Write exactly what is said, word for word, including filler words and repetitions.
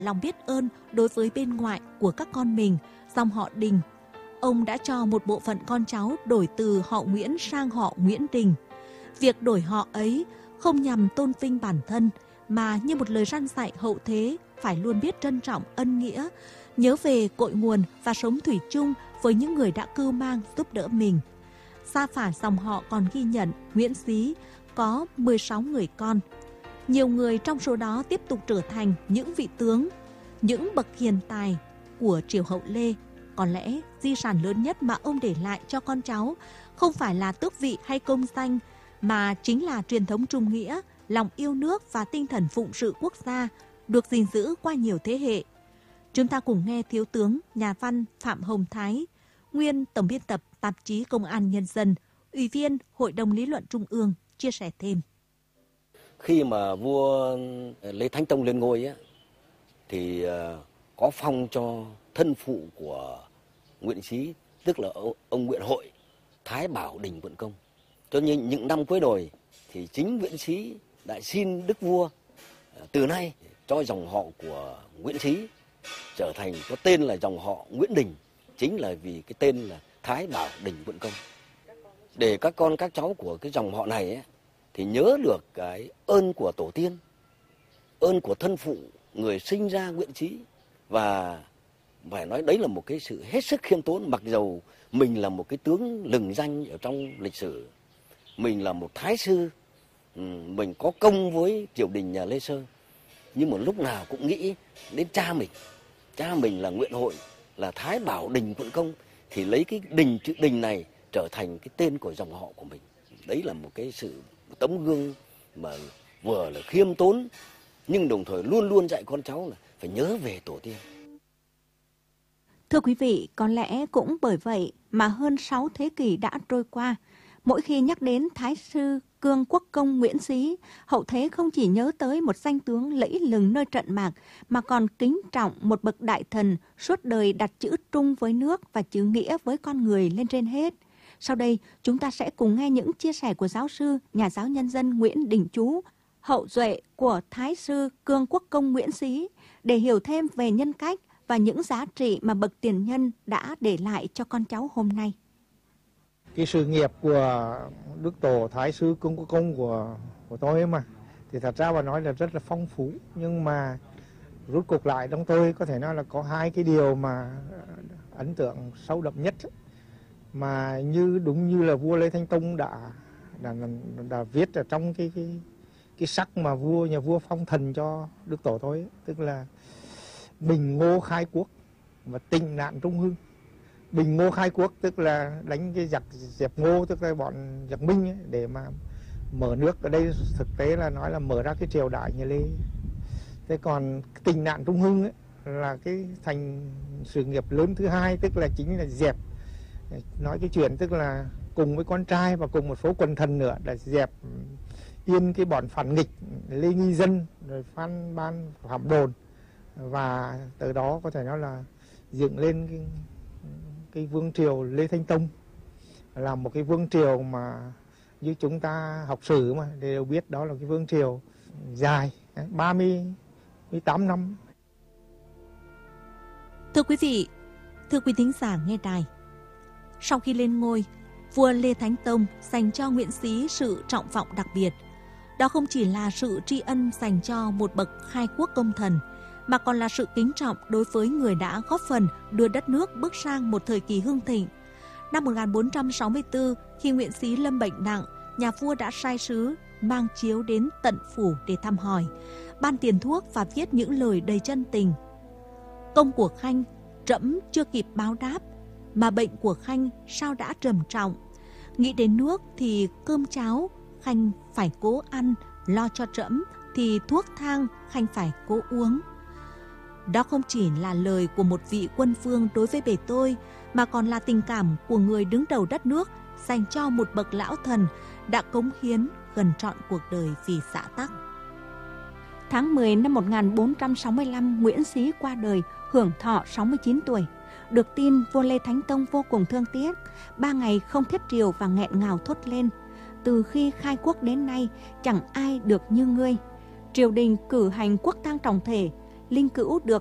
lòng biết ơn đối với bên ngoại của các con mình, dòng họ Đình. Ông đã cho một bộ phận con cháu đổi từ họ Nguyễn sang họ Nguyễn Đình. Việc đổi họ ấy không nhằm tôn vinh bản thân, mà như một lời răn dạy hậu thế phải luôn biết trân trọng ân nghĩa, nhớ về cội nguồn và sống thủy chung với những người đã cưu mang giúp đỡ mình. Gia phả dòng họ còn ghi nhận Nguyễn Xí có mười sáu người con. Nhiều người trong số đó tiếp tục trở thành những vị tướng, những bậc hiền tài của triều hậu Lê. Có lẽ di sản lớn nhất mà ông để lại cho con cháu không phải là tước vị hay công danh, mà chính là truyền thống trung nghĩa, lòng yêu nước và tinh thần phụng sự quốc gia được gìn giữ qua nhiều thế hệ. Chúng ta cùng nghe Thiếu tướng nhà văn Phạm Hồng Thái, nguyên tổng biên tập tạp chí Công an Nhân dân, Ủy viên Hội đồng Lý luận Trung ương chia sẻ thêm. Khi mà vua Lê Thánh Tông lên ngôi á, thì có phong cho thân phụ của Nguyễn Xí, tức là ông Nguyễn Hội, Thái Bảo Đình Quận Công. Cho nên những năm cuối đời thì chính Nguyễn Xí đã xin đức vua từ nay cho dòng họ của Nguyễn Xí trở thành có tên là dòng họ Nguyễn Đình, chính là vì cái tên là Thái Bảo Đình Quận Công. Để các con các cháu của cái dòng họ này ấy, thì nhớ được cái ơn của tổ tiên, ơn của thân phụ người sinh ra Nguyễn Xí, và phải nói đấy là một cái sự hết sức khiêm tốn. Mặc dầu mình là một cái tướng lừng danh ở trong lịch sử, mình là một thái sư, mình có công với triều đình nhà Lê Sơ, nhưng mà lúc nào cũng nghĩ đến cha mình. Cha mình là Nguyễn Hội, là Thái Bảo Đình Quận Công, thì lấy cái đình, chữ đình này trở thành cái tên của dòng họ của mình. Đấy là một cái sự tấm gương mà vừa là khiêm tốn, nhưng đồng thời luôn luôn dạy con cháu là phải nhớ về tổ tiên. Thưa quý vị, có lẽ cũng bởi vậy mà hơn sáu thế kỷ đã trôi qua, mỗi khi nhắc đến Thái sư Cương Quốc Công Nguyễn Xí, hậu thế không chỉ nhớ tới một danh tướng lẫy lừng nơi trận mạc, mà còn kính trọng một bậc đại thần suốt đời đặt chữ trung với nước và chữ nghĩa với con người lên trên hết. Sau đây, chúng ta sẽ cùng nghe những chia sẻ của giáo sư, nhà giáo nhân dân Nguyễn Đình Chú, hậu duệ của Thái sư Cương Quốc Công Nguyễn Xí, để hiểu thêm về nhân cách và những giá trị mà bậc tiền nhân đã để lại cho con cháu hôm nay. Cái sự nghiệp của Đức Tổ Thái sư Cương Quốc Công của, của tôi mà, thì thật ra mà nói là rất là phong phú. Nhưng mà rút cục lại trong tôi có thể nói là có hai cái điều mà ấn tượng sâu đậm nhất ấy. Mà như đúng như là vua Lê Thánh Tông đã đã, đã, đã viết ở trong cái cái cái sắc mà vua nhà vua phong thần cho Đức Tổ tôi ấy. Tức là bình ngô khai quốc và tịnh nạn trung hưng. Bình ngô khai quốc tức là đánh cái giặc dẹp Ngô, tức là bọn giặc Minh ấy, để mà mở nước. Ở đây thực tế là nói là mở ra cái triều đại nhà Lê. Thế còn tịnh nạn trung hưng ấy, là cái thành sự nghiệp lớn thứ hai, tức là chính là dẹp, nói cái chuyện tức là cùng với con trai và cùng một số quần thần nữa đã dẹp yên cái bọn phản nghịch Lê Nghi Dân, rồi Phan Ban Phạm Đồn, và từ đó có thể nói là dựng lên cái, cái vương triều Lê Thánh Tông, là một cái vương triều mà như chúng ta học sử mà đều biết đó là cái vương triều dài ba mươi tám năm. Thưa quý vị, thưa quý thính giả nghe đài, sau khi lên ngôi, vua Lê Thánh Tông dành cho Nguyễn Xí sự trọng vọng đặc biệt. Đó không chỉ là sự tri ân dành cho một bậc khai quốc công thần, mà còn là sự kính trọng đối với người đã góp phần đưa đất nước bước sang một thời kỳ hưng thịnh. Năm một nghìn bốn trăm sáu mươi tư, khi Nguyễn Xí lâm bệnh nặng, nhà vua đã sai sứ mang chiếu đến tận phủ để thăm hỏi, ban tiền thuốc và viết những lời đầy chân tình. Công của Khanh trẫm chưa kịp báo đáp, mà bệnh của Khanh sao đã trầm trọng. Nghĩ đến nước thì cơm cháo Khanh phải cố ăn, lo cho trẫm thì thuốc thang Khanh phải cố uống. Đó không chỉ là lời của một vị quân vương đối với bề tôi, mà còn là tình cảm của người đứng đầu đất nước dành cho một bậc lão thần đã cống hiến gần trọn cuộc đời vì xã tắc. Tháng mười năm một nghìn bốn trăm sáu mươi lăm, Nguyễn Xí qua đời, hưởng thọ sáu mươi chín tuổi. Được tin, vua Lê Thánh Tông vô cùng thương tiếc, ba ngày không thiết triều và nghẹn ngào thốt lên: từ khi khai quốc đến nay, chẳng ai được như ngươi. Triều đình cử hành quốc tang trọng thể, linh cữu được